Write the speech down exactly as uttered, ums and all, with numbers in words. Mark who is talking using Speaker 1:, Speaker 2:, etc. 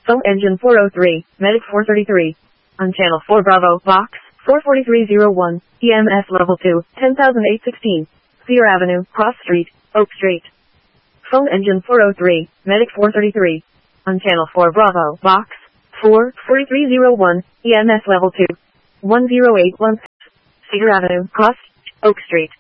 Speaker 1: Phone engine four oh three, medic four thirty-three. On channel four Bravo, box, four forty-three oh one, E M S level two, ten thousand eight hundred sixteen. Cedar Avenue, Cross Street, Oak Street. Phone engine four oh three, medic four thirty-three. On channel four Bravo, box, four forty-three oh one, E M S level two, one oh eight one. Cedar Avenue, Cross, Oak Street.